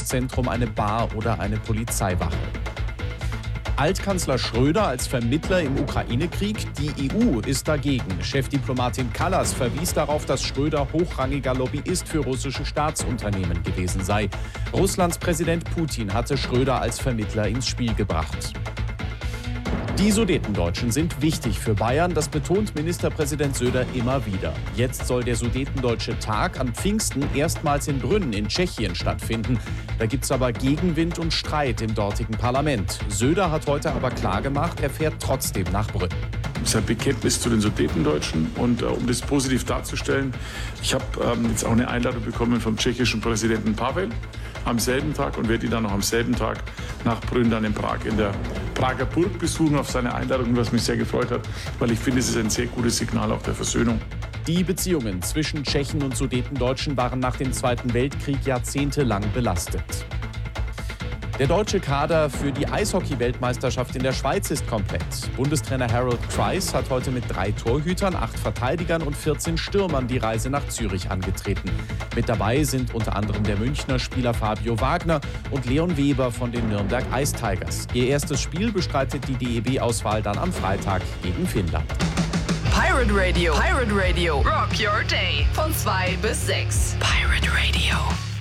Einkaufszentrum eine Bar oder eine Polizeiwache. Altkanzler Schröder als Vermittler im Ukraine-Krieg. Die EU ist dagegen. Chefdiplomatin Kallas verwies darauf, dass Schröder hochrangiger Lobbyist für russische Staatsunternehmen gewesen sei. Russlands Präsident Putin hatte Schröder als Vermittler ins Spiel gebracht. Die Sudetendeutschen sind wichtig für Bayern, das betont Ministerpräsident Söder immer wieder. Jetzt soll der Sudetendeutsche Tag an Pfingsten erstmals in Brünn in Tschechien stattfinden. Da gibt es aber Gegenwind und Streit im dortigen Parlament. Söder hat heute aber klargemacht, er fährt trotzdem nach Brünn. Das ist ein Bekenntnis zu den Sudetendeutschen und um das positiv darzustellen, ich habe jetzt auch eine Einladung bekommen vom tschechischen Präsidenten Pavel am selben Tag und werde ihn dann noch am selben Tag nach Brünn dann in Prag in der Prager Burg besuchen auf seine Einladung, was mich sehr gefreut hat, weil ich finde, es ist ein sehr gutes Signal auch der Versöhnung. Die Beziehungen zwischen Tschechen und Sudetendeutschen waren nach dem Zweiten Weltkrieg jahrzehntelang belastet. Der deutsche Kader für die Eishockey-Weltmeisterschaft in der Schweiz ist komplett. Bundestrainer Harold Kreis hat heute mit 3 Torhütern, 8 Verteidigern und 14 Stürmern die Reise nach Zürich angetreten. Mit dabei sind unter anderem der Münchner Spieler Fabio Wagner und Leon Weber von den Nürnberg Ice Tigers. Ihr erstes Spiel bestreitet die DEB-Auswahl dann am Freitag gegen Finnland. Pirate Radio. Pirate Radio. Rock your day. Von 2 bis 6. Pirate Radio.